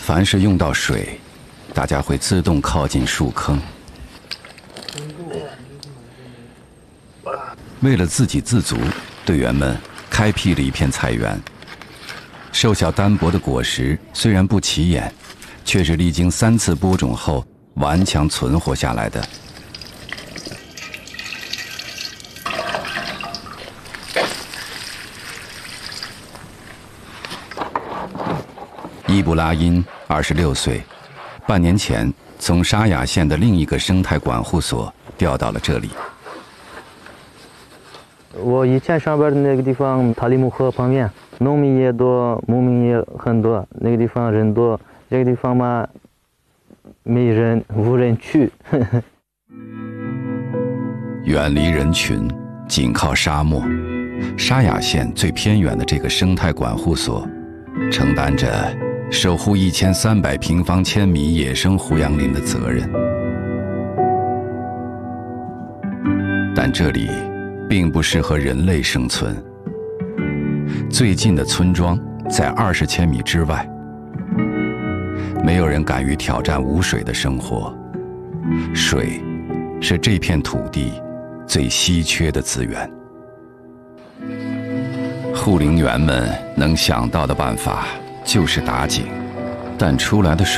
凡是用到水，大家会自动靠近树坑。为了自给自足，队员们开辟了一片菜园。瘦小单薄的果实虽然不起眼，却是历经3次播种后顽强存活下来的。伊布拉因26岁，半年前从沙雅县的另一个生态管护所调到了这里。 我以前上班的那个地方，塔里木河旁边，农民也多，牧民也很多，那个地方人多。这个地方嘛，没人，无人去。 远离人群，紧靠沙漠，沙雅县最偏远的这个生态管护所，承担着守护1300平方千米野生胡杨林的责任。但这里并不适合人类生存。最近的村庄在20千米之外，没有人敢于挑战无水的生活。水是这片土地最稀缺的资源。护林员们能想到的办法就是打井，但出来的水